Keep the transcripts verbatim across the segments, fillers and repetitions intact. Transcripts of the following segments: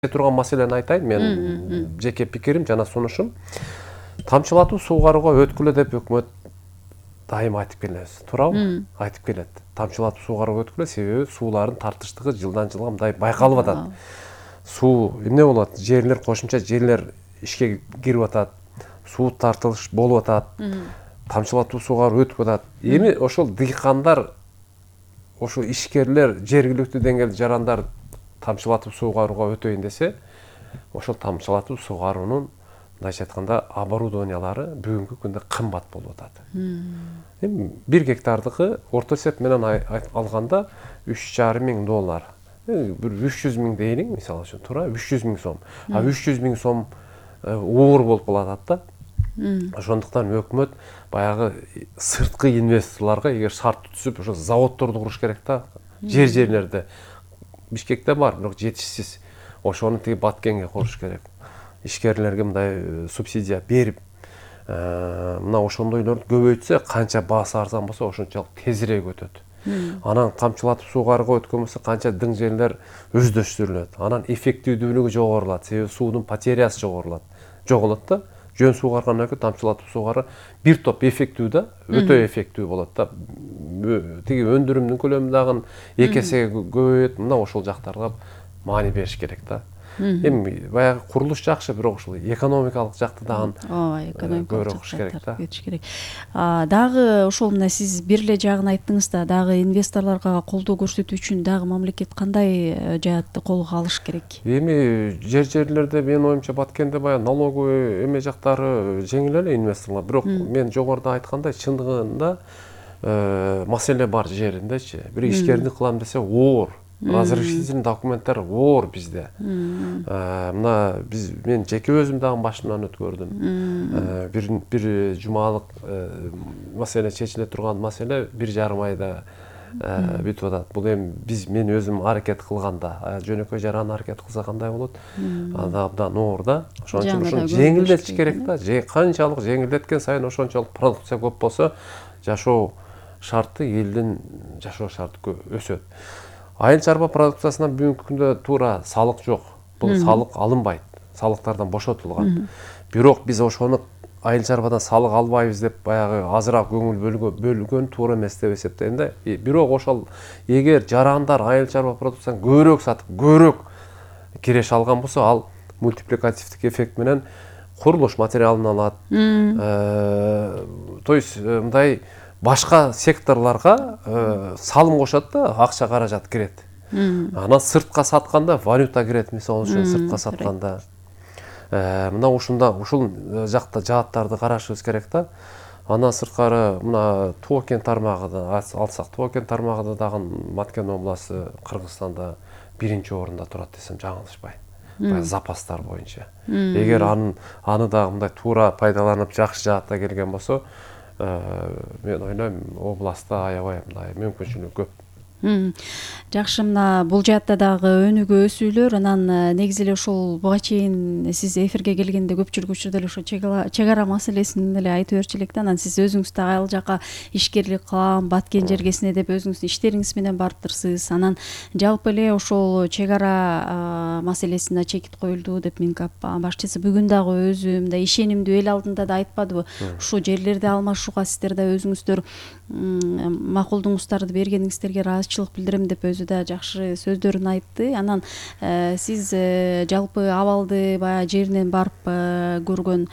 турган маселени айтайын, мен жеке пикирим жана сунушум. Тамчылатуу суугарууга өткүлө деп өкмөт дайым айтып келебиз. Туурабы? Айтып келет. Тамчылатуу суугарууга өткүлө, себеби суулардын тартыштыгы жылдан жылга мындай байкалып атат. Суу эмне болот? Жерлер, кошумча жерлер ишке кирип атат. Суу тартылыш болуп атат. Тамчылатуу суугаруу өтүп атат. Эми ошол дыйкандар, ошо ишкерлер, жергиликтүү деңгээлде жарандар тамчылатып суугарууга өтөйүн десе, ошол тамчылатып суугаруунун мындайча айтканда оборудованиялары бүгүнкү күндө кымбат болуп атат. Эми бир гектардыкы орто эсеп менен алганда үч жарым миң доллар. Бир үч жүз миң дейли, мисалы үчүн, туура үч жүз миң сом. А үч жүз миң сом оор болуп калат да. Ошондуктан өкмөт баягы сырткы инвесторлорго эгер шарт түзүп, ошо заводдорду куруш керек да. Жер-жерлерде Бишкекте бар, бирок жетишсиз. Ошону тиги Баткенге куруш керек. Ишкерлерге мындай субсидия берип, мына ошондойлорду көбөйтсө, канча баасы арзан болсо, ошончолук тезирээк өтөт. Анан тамчылатып суугарууга өткөн болсо, канча дың жерлер өздөштүрүлөт. Анан эффективдүүлүгү жогорулат, себеби суунун потерясы жогорулат. Жоголот да. Жөн суугаргандан кийин тамчылатып суугаруу бир топ эффектүү да, өтө эффектүү болот да. Тиги өндүрүмдүн көлөмү дагы эки эсеге көбөйөт. Мына ошол жактарга маани бериш керек да. Эми баягы курулуш жакшы, бирок ушул экономикалык жакты дагы көбүрөөк куш керек да. керек. Дагы ошол мына сиз бир эле жагын айттыңыз да, дагы инвесторлорго колдоо көрсөтүү үчүн дагы мамлекет кандай жаатты колго алыш керек? Эми жер-жерлерде менин оюмча Баткенде баягы налоговый эме жактары жеңил эле инвесторлор, бирок мен жогоруда айткандай чындыгында маселе бар жериндечи. Бир ишкерди кылам десе оор. Разрешительный документтер оор бизде. Мына биз мен жеке өзүм дагы башымдан өткөрдүм. Бир бир жумалык маселе чечиле турган маселе бир жарым айда бүтүп атат. Бул эми биз мен өзүм аракет кылганда, жөнөкөй жаран аракет кылса кандай болот? Анда абдан оор да. Ошон үчүн жеңилдетиш керек да. Канчалык жеңилдеткен сайын ошончолук продукция көп болсо, жашоо шарты, элдин жашоо шарты өсөт. Айыл чарба продукциясынан бүгүнкү күндө туура салык жок. Бул салык алынбайт. Салыктардан бошотулган. Бирок биз ошону айыл чарбадан салык албайбыз деп баягы азыраак көңүл бөлгөн туура эмес деп эсептейм да. Бирок ошол эгер жарандар айыл чарба продукциясын көбүрөөк сатып, көбүрөөк киреш алган болсо, ал мультипликативдик эффект менен курулуш материалын алат. То есть мындай башка секторлорго салым кошот да, акча каражат кирет. Анан сыртка сатканда валюта кирет, мисалы үчүн сыртка сатканда. Мына ушунда ушул жакта жааттарды карашыбыз керек да. Андан сырткары мына Токен тармагы алсак, Токен тармагы дагы Баткен областы Кыргызстанда биринчи орунда турат десем жаңылышпайм. Баягы запастар боюнча. Эгер аны аны дагы мындай туура пайдаланып, жакшы жаатта келген болсо, мен ойлойм, областта аябай мындай мүмкүнчүлүк көп. Жакшы, мына бул жаатта дагы өнүгүү өсүүлөр, анан негизи эле ошол буга чейин сиз эфирге келгенде көпчүлүк учурда эле ошо чек ара маселесин эле айтып берчү элек да. Анан сиз өзүңүз дагы ал жака ишкерлик кылам, Баткен жергесине деп өзүңүздүн иштериңиз менен барыптырсыз. Анан жалпы эле ошол чек ара маселесине чекит коюлду деп мен башчысы бүгүн дагы өзү мындай ишенимдүү эл алдында да айтпадыбы? Ушул жерлерди алмашууга сиздер да өзүңүздөр макулдугуңуздарды бергениңиздерге ыраазычылык билдирем деп өзү да жакшы сөздөрүн айтты. Анан сиз жалпы абалды баягы жеринен барып көргөн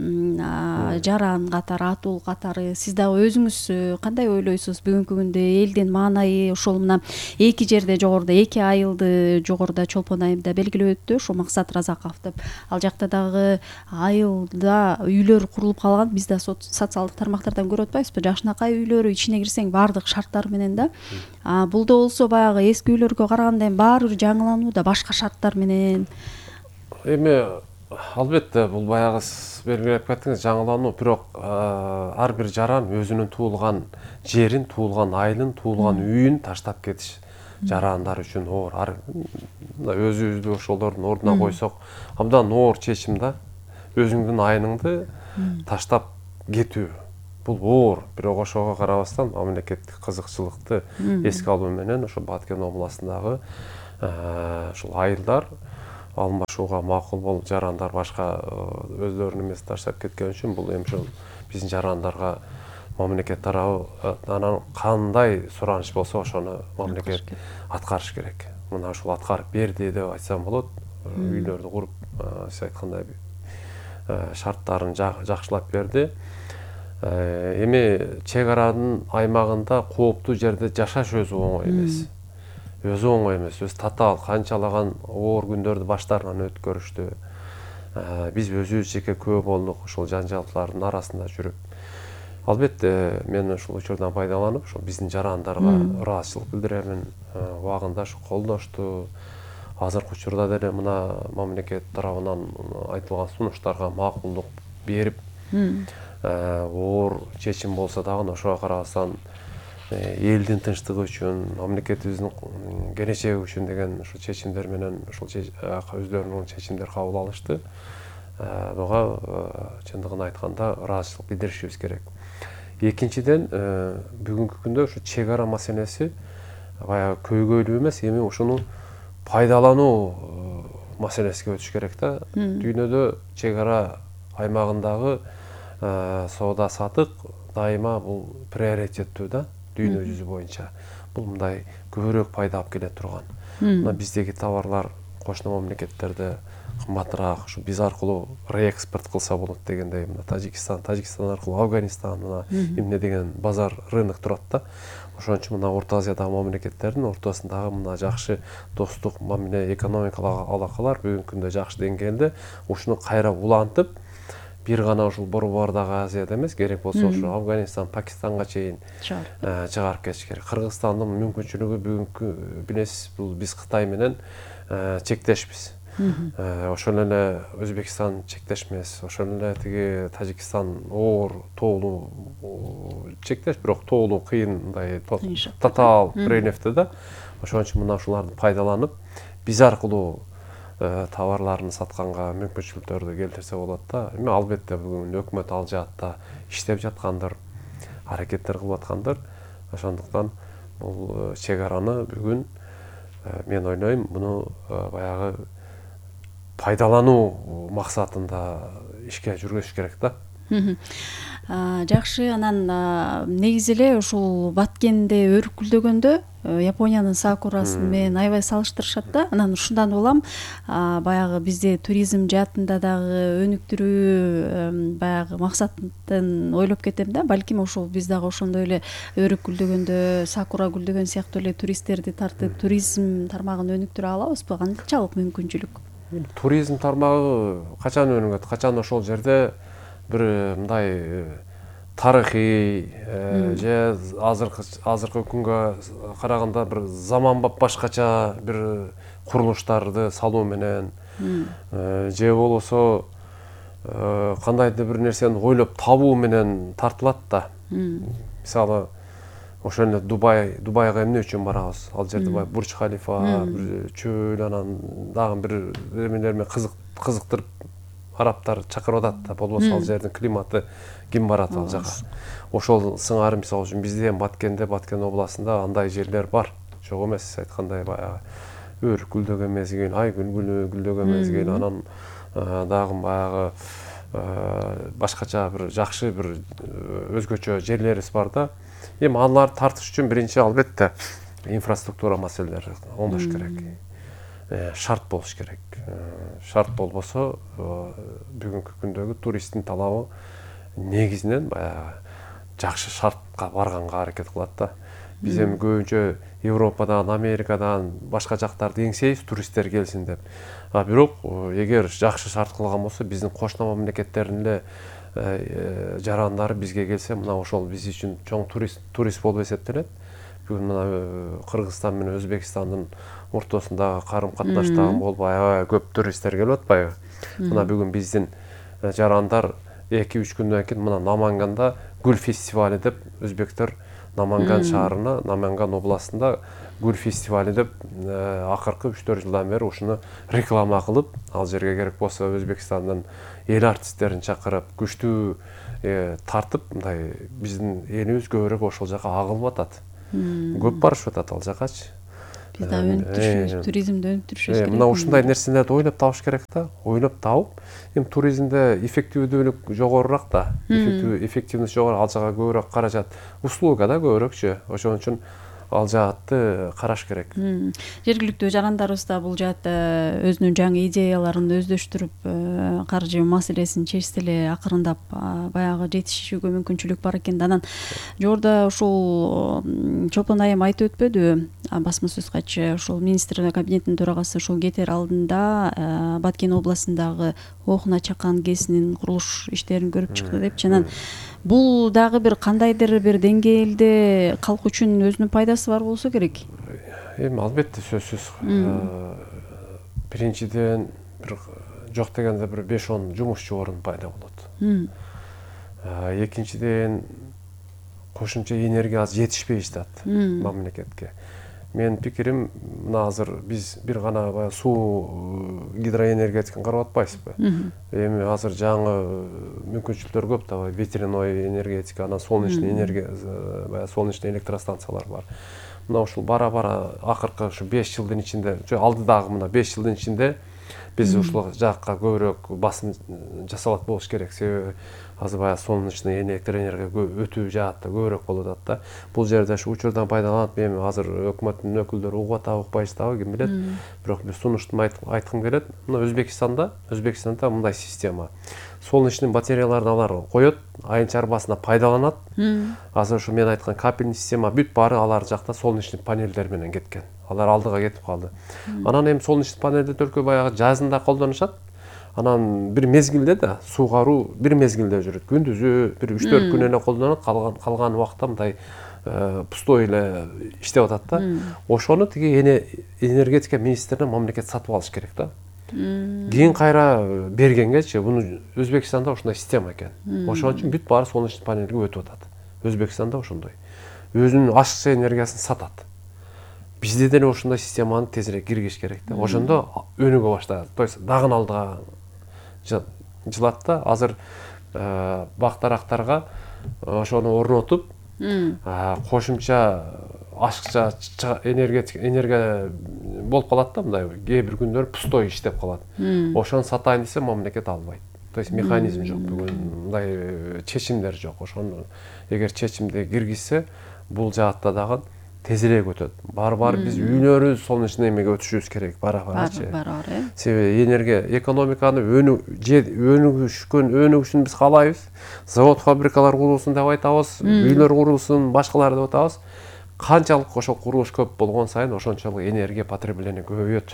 жаран катары, атул катары, сиз дагы өзүңүз кандай ойлойсуз? Бүгүнкү күндө элдин маанайы ошол мына эки жерде жогоруда, эки айылды жогоруда Чолпон айылда белгилеп өттү, ошо Максат Разаков деп. Ал жакта дагы айылда үйлөр курулуп калган. Биз да социалдык тармактардан көрүп атпайбызбы? Жакшынакай үйлөр, ичине кирсең баардык шарттар менен да. Бул да болсо баягы эски үйлөргө караганда баары бир жаңылануу да, башка шарттар менен. Эми албетте бул баягы белгилеп кеттиңиз, жаңылануу, бирок ар бир жаран өзүнүн туулган жерин, туулган айылын, туулган үйүн таштап кетиш жарандар үчүн оор. Өзүбүздү ошолордун ордуна койсок, абдан оор чечим да. Өзүңдүн айылыңды таштап кетүү. Бул оор, бирок ошого карабастан мамлекеттик кызыкчылыкты эске алуу менен ошо Баткен областындагы ушул айылдар алмашууга макул болуп жарандар башка өздөрүнүн эмесин таштап кеткен үчүн бул эми ошол биздин жарандарга мамлекет тарабы анан кандай сураныч болсо ошону мамлекет аткарыш керек. Мына ушул аткарып берди деп айтсам болот. Үйлөрдү куруп, сиз айткандай шарттарын жакшылап берди. Эми чек аранын аймагында кооптуу жерде жашаш өзү оңой эмес. Өзү оңой эмес, өз татаал канчалаган оор күндөрдү баштарынан өткөрүштү. Биз өзүбүз жеке күбө болдук ушул жанжалдардын арасында жүрүп. Албетте мен ушул учурдан пайдаланып, ушул биздин жарандарга ыраазычылык билдиремин. Убагында ушу колдошту. Азыркы учурда деле мына мамлекет тарабынан айтылган сунуштарга макулдук берип, оор чечим болсо дагы ошого карабастан элдин тынчтыгы үчүн, мамлекетибиздин келечеги үчүн деген ушул чечимдер менен ушул өздөрүнүн чечимдер кабыл алышты. Буга чындыгын айтканда ыраазычылык билдиришибиз керек. Экинчиден, бүгүнкү күндө ушу чек ара маселеси баягы көйгөйлүү эмес, эми ушуну пайдалануу маселесине өтүш керек да. Дүйнөдө чек ара аймагындагы соода сатык дайыма бул приоритеттүү да, дүйнө жүзү боюнча. Бул мындай көбүрөөк пайда алып келе турган. Мына биздеги товарлар кошуна мамлекеттерде кымбатыраак, ушу биз аркылуу реэкспорт кылса болот дегендей, мына Тажикстан, Тажикстан аркылуу Афганистан, мына эмне деген базар, рынок турат да. Ошон үчүн мына Орто Азиядагы мамлекеттердин ортосундагы мына жакшы достук мамиле, экономикалык алакалар бүгүнкү күндө жакшы деңгээлде. Ушуну кайра улантып, бир гана ушул Борбордагы Азияда эмес, керек болсо ушу Афганистан, Пакистанга чейин чыгарып кетиш керек. Кыргызстандын мүмкүнчүлүгү бүгүнкү билесиз, бул биз Кытай менен чектешпиз. Ошол эле Өзбекстан чектеш эмес, ошол эле тиги Тажикстан оор, тоолуу чектеш, бирок тоолуу кыйын, мындай татаал рельефте да. Ошон үчүн мына ушуларды пайдаланып, биз аркылуу товарларын сатканга мүмкүнчүлүктөрдү келтирсе болот да. Эми албетте бүгүн өкмөт ал жаатта иштеп жаткандыр, аракеттер кылып аткандыр. Ошондуктан бул чек араны бүгүн мен ойлойм, муну баягы пайдалануу максатында ишке жүргүзүш керек да. Жакшы, анан негизи эле ушул Баткенде өрүк гүлдөгөндө Япониянын сакурасы менен аябай салыштырышат да. Анан ушундан улам баягы бизде туризм жаатында дагы өнүктүрүү баягы максатын ойлоп кетем да. Балким ошол биз дагы ошондой эле өрүк гүлдөгөндө, сакура гүлдөгөн сыяктуу эле туристтерди тартып, туризм тармагын өнүктүрө алабызбы? Канчалык мүмкүнчүлүк? Туризм тармагы качан өнүгөт? Качан ошол жерде бир мындай тарыхый же азыркы азыркы күнгө караганда бир заманбап башкача бир курулуштарды салуу менен же болбосо кандайдыр бир нерсени ойлоп табуу менен тартылат да. Мисалы ошол эле Дубай, Дубайга эмне үчүн барабыз? Ал жерде бай Бурж Халифа, бир чөөл, анан дагы бир эмелер менен кызыктырып арабтар чакырып атат да. Болбосо ал жердин климаты ким барат ал жака? Ошол сыңары мисалы үчүн бизде эми Баткенде, Баткен областында андай жерлер бар. Жок эмес, сиз айткандай баягы өрүк гүлдөгөн мезгил, ай гүлгүлү гүлдөгөн мезгил, анан дагы баягы башкача бир жакшы бир өзгөчө жерлерибиз бар да. Эми аларды тартыш үчүн биринчи албетте инфраструктура маселелери оңдош керек. Шарт болуш керек. Шарт болбосо бүгүнкү күндөгү туристтин талабы негизинен баягы жакшы шартка барганга аракет кылат да. Биз эми көбүнчө Европадан, Америкадан, башка жактарды эңсейбиз, туристтер келсин деп. А бирок эгер жакшы шарт кылган болсо, биздин кошуна мамлекеттердин эле жарандары бизге келсе, мына ошол биз үчүн чоң турист турист болуп эсептелет. Бүгүн мына Кыргызстан менен Өзбекстандын ортосундагы карым-катнаштагы болуп аябай көп туристтер келип атпайбы? Мына бүгүн биздин жарандар эки үч күндөн кийин мына Наманганда гүл фестивали деп өзбектер Наманган шаарына, Наманган областында гүл фестивали деп акыркы үч төрт жылдан бери ушуну реклама кылып, ал жерге керек болсо Өзбекстандын эл артисттерин чакырып, күчтүү тартып, мындай биздин элибиз көбүрөөк ошол жака агылып атат. Көп барышып атат ал жакачы. биз да өнүп жүрүшүбүз, туризмди өнүп жүрүшүбүз керек. Мына ушундай нерселерди ойлоп табыш керек да, ойлоп табып, эми туризмде эффективдүүлүк жогорураак да, эффективность жогору, ал жака көбүрөөк каражат, услуга да көбүрөөкчү. Ошон үчүн ал жаатты караш керек. Жергиликтүү жарандарыбыз да бул жаатта өзүнүн жаңы идеяларын өздөштүрүп, каржы маселесин чечсе эле акырындап баягы жетишүүгө мүмкүнчүлүк бар экен. Анан жогоруда ушул Чолпон айым айтып өтпөдүбү, басма сөз катчы, ушул министрлер кабинетинин төрагасы ушул кетер алдында Баткен областындагы Оохуна Чакан ГЭСинин курулуш иштерин көрүп чыкты депчи. Анан бул дагы бир кандайдыр бир деңгээлде калк үчүн өзүнүн пайдасы бар болсо керек. Эми албетте сөзсүз. Биринчиден бир жок дегенде бир беш он жумушчу орун пайда болот. Экинчиден кошумча энергия азыр жетишпей жатат мамлекетке. Менин пикирим, мына азыр биз бир гана баягы суу гидроэнергетиканы карап атпайсызбы? Эми азыр жаңы мүмкүнчүлүктөр көп да, ветряной энергетика, анан солнечный энергия, баягы солнечный электростанциялар бар. Мына ушул бара-бара акыркы ушу беш жылдын ичинде, алдыдагы мына беш жылдын ичинде биз ушул жакка көбүрөөк басым жасалат болуш керек. Себеби азыр баягы солнечный электроэнергия өтүү жаатта көбүрөөк болуп атат да. Бул жерде ушу учурдан пайдаланып, эми азыр өкмөттүн өкүлдөрү угуп атабы, укпайсызбы, ким билет. Бирок бир сунуштум айткым келет. Мына Өзбекстанда, Өзбекстанда мындай система. Солнечный батареяларды алар коет, айын чарбасына пайдаланат. Азыр ушу мен айткан капельный система бүт баары алар жакта солнечный панелдер менен кеткен. Алар алдыга кетип калды. Анан эми солнечный панелди только баягы жазында колдонушат. Анан бир мезгилде да суугаруу бир мезгилде жүрөт. Күндүзү бир үч төрт күн эле колдонот, калган калган убакта мындай пустой эле иштеп атат да. Ошону тиги энергетика министринен мамлекет сатып алыш керек да. Кийин кайра бергенгечи, буну Өзбекстанда ушундай система экен. Ошон үчүн бүт баары солнечный панелге өтүп атат. Өзбекстанда ошондой. Өзүнүн ашыкча энергиясын сатат. Бизде деле ошондой системаны тезирээк киргизиш керек да. Ошондо өнүгө баштайт. То есть дагы алдыга жылат да. Азыр бактарактарга ошону орнотуп, кошумча ашыкча энергетик энергия болуп калат да, мындай кээ бир күндөр пустой иштеп калат. Ошону сатайын десе мамлекет албайт. То есть механизм жок, бүгүн мындай чечимдер жок. Ошону эгер чечимди киргизсе, бул жаатта дагы тезирээк өтөт. Бар-бар биз үйлөрүбүз солнечный эмеге өтүшүбүз керек, бара-барачы. Бар-бар, э. Себеби энергия, экономиканы өнүгүшкөн, өнүгүшүн биз каалайбыз. Завод, фабрикалар курулсын деп айтабыз, үйлөр курулсын, башкалар деп атабыз. Канчалык ошол курулуш көп болгон сайын ошончолук энергия потребление көбөйөт.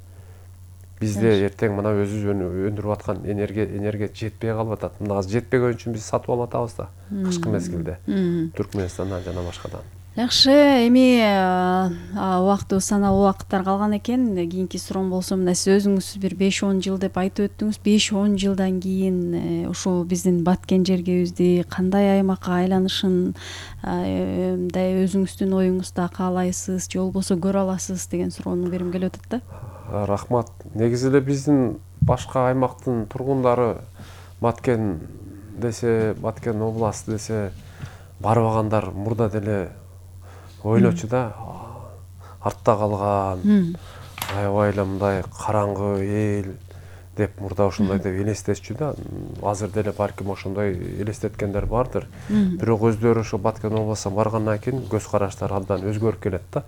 Бизде эртең мына өзүбүз өндүрүп аткан энергия энергия жетпей калып атат. Мына азыр жетпеген үчүн биз сатып алып атабыз да, кышкы мезгилде. Түркменистандан жана башкадан. Жакшы, эми убактыбыз саналуу убакыттар калган экен. Кийинки суроом болсо, мына сиз өзүңүз бир беш он жыл деп айтып өттүңүз. беш он жылдан кийин ушул биздин Баткен жергебизди кандай аймакка айланышын мындай өзүңүздүн оюңузда каалайсыз, же болбосо көрө аласыз деген суроону бергим келип атат да. Рахмат. Негизи эле биздин башка аймактын тургундары Баткен десе, Баткен область десе, барбагандар мурда деле ойлочу да, артта калган, аябай эле мындай караңгы эл деп мурда ошондой деп элестетчү да. Азыр деле балким ошондой элестеткендер бардыр. Бирок өздөрү ошо Баткен областына баргандан кийин көз караштары абдан өзгөрүп келет да.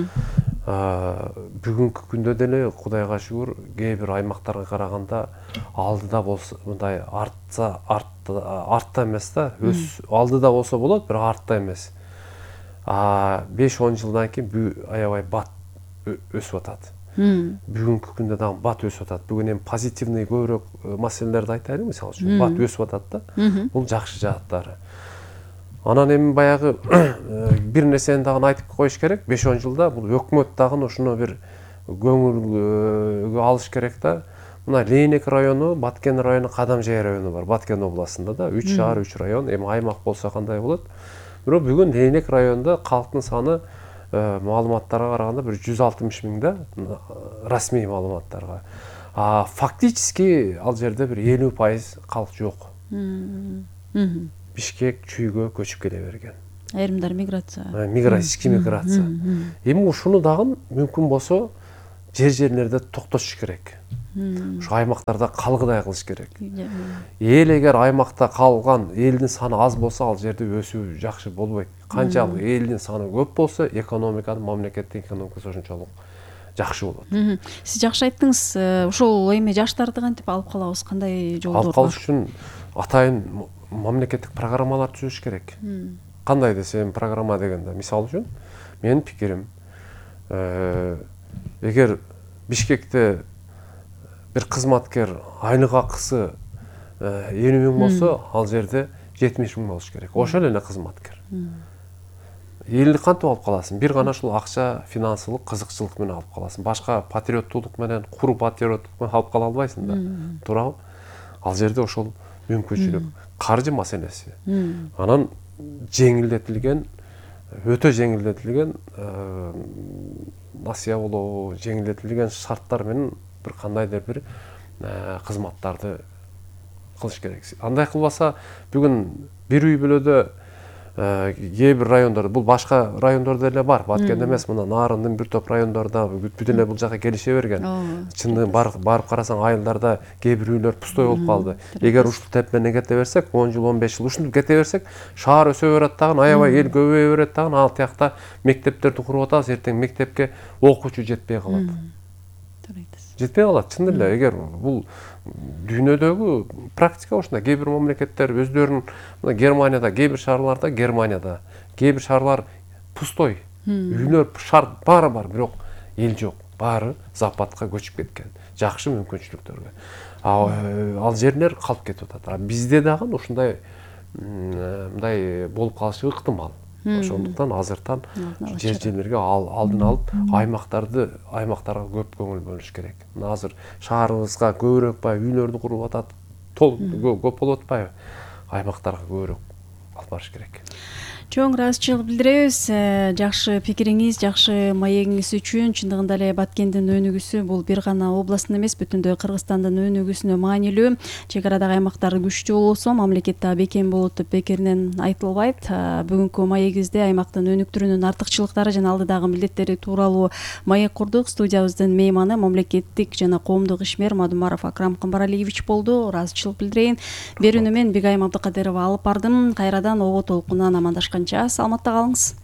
Бүгүнкү күндө деле Кудайга шүгүр, кээ бир аймактарга караганда алдыда болсо, мындай артта артта артта эмес да, өз алдыда болсо болот, бирок артта эмес. беш он жылдан кийин аябай бат өсүп атат. Бүгүнкү күндө дагы бат өсүп атат. Бүгүн эми позитивный көбүрөөк маселелерди айтайлы, мисалы үчүн бат өсүп атат да. Бул жакшы жааттары. Анан эми баягы бир нерсени дагы айтып коюш керек. беш он жылда бул өкмөт дагы ушуну бир көңүлгө алыш керек да. Мына Лейнек району, Баткен району, Кадамжай району бар Баткен областында да. үч шаар, үч район. Эми аймак болсо кандай болот? Бирок бүгүн Лейнек районунда калктын саны маалыматтарга караганда бир жүз алтымыш миң да, расмий маалыматтарга. А фактически ал жерде бир элүү пайыз калк жок. Бишкек, Чүйгө көчүп келе берген. айрымдар миграция миграция ички миграция эми ушуну дагы мүмкүн болсо жер жерлерде токтотуш керек. Ушу аймактарда калгыдай кылыш керек. Эл эгер аймакта калган элдин саны аз болсо, ал жерде өсүү жакшы болбойт. Канчалык элдин саны көп болсо, экономиканын, мамлекеттин экономикасы ошончолук жакшы болот. Сиз жакшы айттыңыз. Ошол эми жаштарды кантип алып калабыз, кандай жолдор бар? Алып калыш үчүн атайын мамлекеттик программалар түзүш керек. Кандай десем, программа дегенде, мисалы үчүн, менин пикирим, эгер Бишкекте бир кызматкер айлык акысы элүү миң болсо, ал жерде жетимиш миң болуш керек. Ошол эле кызматкер. Элди кантип алып каласың? Бир гана ушул акча, финансылык кызыкчылык менен алып каласың. Башка патриоттуулук менен, куру патриоттук менен алып кала албайсың да. Туурабы? Ал жерде ошол мүмкүнчүлүк, каржы маселеси. Анан жеңилдетилген, өтө жеңилдетилген насыя болобу, жеңилдетилген шарттар менен бир кандайдыр бир кызматтарды кылыш керек. Андай кылбаса, бүгүн бир үй бүлөдө кээ бир райондордо, бул башка райондордо эле бар, Баткенде эмес, мына Нарындын бир топ райондорунда бүт эле бул жака келише берген. Чындыгын барып карасаң, айылдарда кээ бир үйлөр пустой болуп калды. Эгер ушул темп менен кете берсек, он жыл, он беш жыл ушинтип кете берсек, шаар өсө берет дагы, аябай эл көбөйө берет дагы, ал тиякта мектептерди куруп атабыз, эртең мектепке окуучу жетпей калат. Жетпей калат, чын эле. Эгер бул дүйнөдөгү практика ушундай. Кээ бир мамлекеттер өздөрүнүн, мына Германияда, кээ бир шаарларда, Германияда, кээ бир шаарлар пустой. Үйлөр шаар баары бар, бирок эл жок. Баары западка көчүп кеткен. Жакшы мүмкүнчүлүктөргө. Ал жерлер калып кетип атат. Бизде дагы ушундай мындай болуп калышы ыктымал. Ошондуктан азыртан жер жерлерге алдын алып, аймактарды, аймактарга көп көңүл бөлүш керек. Мына азыр шаарыбызга көбүрөөк бай үйлөрдү куруп атат, көп болуп атпайбы? Аймактарга көбүрөөк алып барыш керек. Чоң ыраазычылык билдиребиз. Жакшы пикириңиз, жакшы маегиңиз үчүн. Чындыгында эле Баткендин өнүгүүсү бул бир гана областтын эмес, бүтүндөй Кыргызстандын өнүгүүсүнө маанилүү. Чек арадагы аймактар күчтүү болсо, мамлекетте бекем болот деп бекеринен айтылбайт. Бүгүнкү маегибизде аймактын өнүктүрүүнүн артыкчылыктары жана алдыдагы милдеттери тууралуу маек курдук. Студиябыздын мейманы мамлекеттик жана коомдук ишмер Мадумаров Акрам Камбаралиевич болду. Ыраазычылык билдирейин. Берүүнү мен Бигайым Абдыкадырова алып бардым. Кайрадан ого толкунан амандашканча саламатта калыңыз.